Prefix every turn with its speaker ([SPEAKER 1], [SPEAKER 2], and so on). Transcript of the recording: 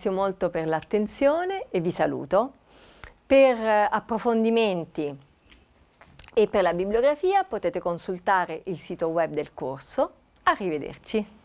[SPEAKER 1] ringrazio molto per l'attenzione e vi saluto. Per approfondimenti e per la bibliografia potete consultare il sito web del corso. Arrivederci.